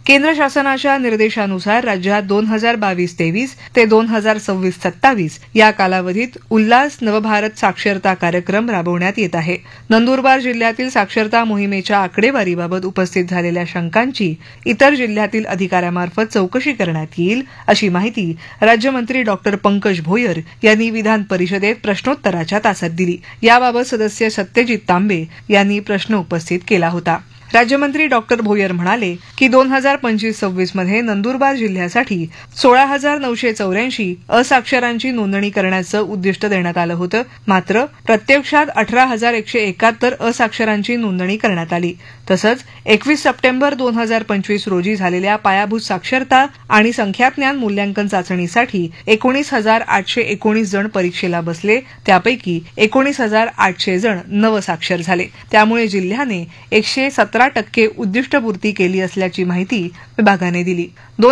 केंद्र शासनाच्या निर्देशानुसार राज्यात 2022-23 ते 2026-27 या कालावधीत उल्हास नवभारत साक्षरता कार्यक्रम राबवण्यात येत आहे. नंदुरबार जिल्ह्यातील साक्षरता मोहिमेच्या आकडेवारीबाबत उपस्थित झालेल्या शंकांची इतर जिल्ह्यातील अधिकाऱ्यामार्फत चौकशी करण्यात येईल, अशी माहिती राज्यमंत्री डॉक्टर पंकज भोयर यांनी विधान परिषदेत प्रश्नोत्तराच्या तासात दिली. याबाबत सदस्य सत्यजित तांबे यांनी प्रश्न उपस्थित केला होता. राज्यमंत्री डॉक्टर भोयर म्हणाले की 2025-26 मध्ये नंदुरबार जिल्ह्यासाठी 16,984 असाक्षरांची नोंदणी करण्याचं उद्दिष्ट देण्यात आलं होतं. मात्र प्रत्यक्षात 18,171 असाक्षरांची नोंदणी करण्यात आली. तसंच 21 सप्टेंबर 2025 रोजी झालेल्या पायाभूत साक्षरता आणि संख्याज्ञान मूल्यांकन चाचणीसाठी 19,819 जण परीक्षेला बसले. त्यापैकी 19,800 जण नवसाक्षर झाले. त्यामुळे जिल्ह्याने 117% उद्दिष्टपूर्ती केली असल्याची माहिती विभागाने दिली.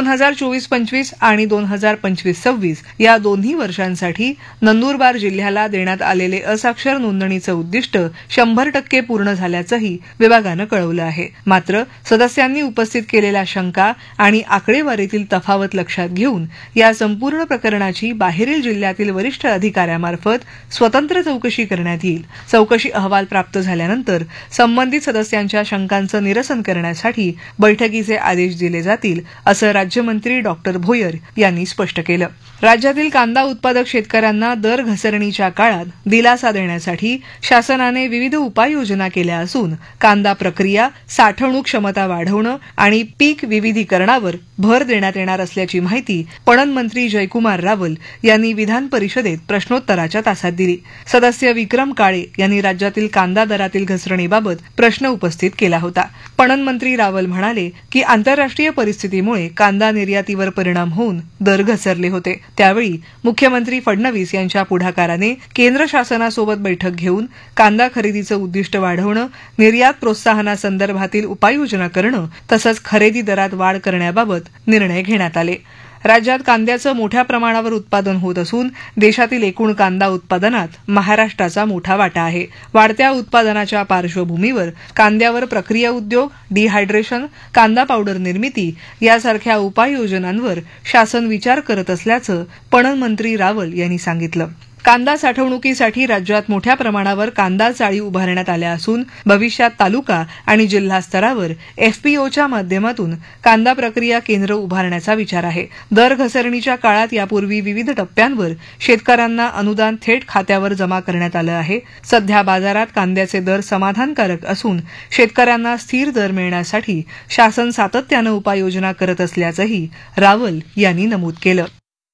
2024-25 आणि 2025-26 या दोन्ही वर्षांसाठी नंदुरबार जिल्ह्याला देण्यात आलेले असाक्षर नोंदणीचं उद्दिष्ट 100% पूर्ण झाल्याचंही विभागानं कळवलं आहे. मात्र सदस्यांनी उपस्थित केलेल्या शंका आणि आकडेवारीतील तफावत लक्षात घेऊन या संपूर्ण प्रकरणाची बाहेरील जिल्ह्यातील वरिष्ठ अधिकाऱ्यामार्फत स्वतंत्र चौकशी करण्यात येईल. चौकशी अहवाल प्राप्त झाल्यानंतर संबंधित सदस्यांच्या शंकांचं निरसन करण्यासाठी बैठकीचे आदेश दिले जातील, असं राज्यमंत्री डॉक्टर भोयर यांनी स्पष्ट केलं. राज्यातील कांदा उत्पादक शेतकऱ्यांना दर घसरणीच्या काळात दिलासा देण्यासाठी शासनाने विविध उपाययोजना केल्या असून कांदा प्रक्रिया, साठवणूक क्षमता वाढवणं आणि पीक विविधीकरणावर भर देण्यात येणार असल्याची माहिती पणन मंत्री जयकुमार रावल यांनी विधान परिषदेत प्रश्नोत्तराच्या तासात दिली. सदस्य विक्रम काळे यांनी राज्यातील कांदा दरातील घसरणीबाबत प्रश्न उपस्थित केला होता. पणन मंत्री रावल म्हणाले की आंतरराष्ट्रीय परिस्थितीमुळे कांदा निर्यातीवर परिणाम होऊन दर घसरले होते. त्यावेळी मुख्यमंत्री फडणवीस यांच्या पुढाकाराने केंद्र शासनासोबत बैठक घेऊन कांदा खरेदीचं उद्दिष्ट वाढवणं, निर्यात प्रोत्साहनासंदर्भातील उपाययोजना करणं तसंच खरेदी दरात वाढ करण्याबाबत निर्णय घेण्यात आले. राज्यात कांद्याचं मोठ्या प्रमाणावर उत्पादन होत असून देशातील एकूण कांदा उत्पादनात महाराष्ट्राचा मोठा वाटा आहे. वाढत्या उत्पादनाच्या पार्श्वभूमीवर कांद्यावर प्रक्रिया उद्योग, डिहायड्रेशन, कांदा पावडर निर्मिती यासारख्या उपाययोजनांवर शासन विचार करत असल्याचं पणन मंत्री रावल यांनी सांगितलं. कांदा साठवणुकीसाठी राज्यात मोठ्या प्रमाणावर कांदा चाळी उभारण्यात आल्या असून भविष्यात तालुका आणि जिल्हा स्तरावर एफपीओच्या माध्यमातून कांदा प्रक्रिया केंद्र उभारण्याचा विचार आहे. दर घसरणीच्या काळात यापूर्वी विविध टप्प्यांवर शेतकऱ्यांना अनुदान थेट खात्यावर जमा करण्यात आलं आहे. सध्या बाजारात कांद्याचे दर समाधानकारक असून शेतकऱ्यांना स्थिर दर मिळण्यासाठी शासन सातत्यानं उपाययोजना करत असल्याचंही रावल यांनी नमूद केलं.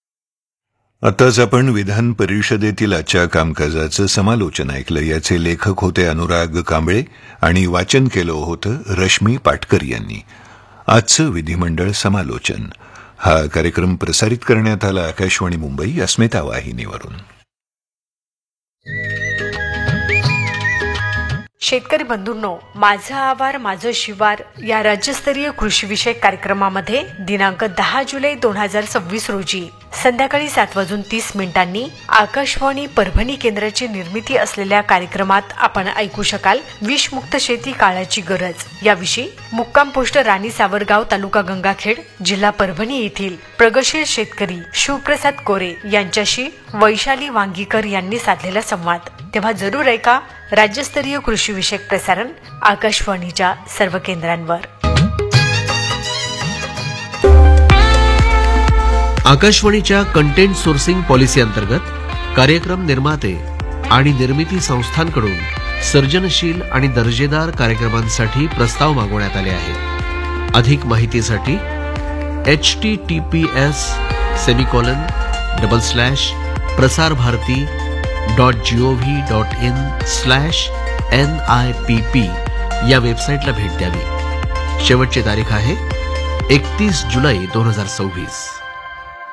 आताच आपण विधान परिषदेतील आजच्या कामकाजाचं समालोचन ऐकलं. याचे लेखक होते अनुराग कांबळे आणि वाचन केलं होतं रश्मी पाटकर यांनी. आजचं विधिमंडळ समालोचन हा कार्यक्रम प्रसारित करण्यात आला आकाशवाणी मुंबई अस्मिता वाहिनीवरून. शेतकरी बंधूंनो, माझं आवार माझं शिवार या राज्यस्तरीय कृषीविषयक कार्यक्रमामध्ये दिनांक 10 जुलै 2026 रोजी संध्याकाळी 7:30 आकाशवाणी परभणी केंद्राची निर्मिती असलेल्या कार्यक्रमात आपण ऐकू शकाल विषमुक्त शेती काळाची गरज याविषयी मुक्काम पोस्ट राणी सावरगाव, तालुका गंगाखेड, जिल्हा परभणी येथील प्रगतशील शेतकरी शिवप्रसाद कोरे यांच्याशी वैशाली वांगीकर यांनी साधलेला संवाद. तेव्हा जरूर ऐका राज्यस्तरीय कृषीविषयक प्रसारण आकाशवाणीच्या सर्व केंद्रांवर. आकाशवाणीच्या कंटेंट सोर्सिंग पॉलिसी अंतर्गत कार्यक्रम निर्माते आणि निर्मिती संस्थांकडून सर्जनशील आणि दर्जेदार कार्यक्रमांसाठी प्रस्ताव मागवण्यात आले आहेत. अधिक माहितीसाठी https://prasarbharati.gov.in/NIPP या वेबसाईटला भेट द्यावी. शेवटची तारीख आहे 31 जुलै 2026.